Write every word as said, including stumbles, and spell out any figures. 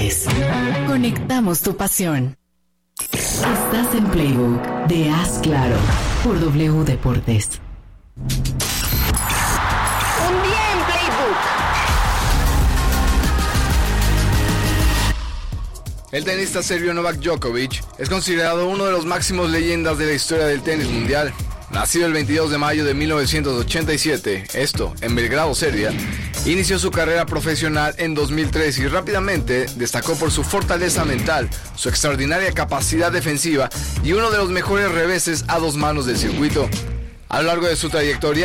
Deportes. Conectamos tu pasión. Estás en Playbook de Haz Claro por W Deportes. Un día en Playbook. El tenista serbio Novak Djokovic es considerado uno de los máximos leyendas de la historia del tenis mundial. Nacido el veintidós de mayo de mil novecientos ochenta y siete, esto en Belgrado, Serbia, inició su carrera profesional en dos mil tres y rápidamente destacó por su fortaleza mental, su extraordinaria capacidad defensiva y uno de los mejores reveses a dos manos del circuito. A lo largo de su trayectoria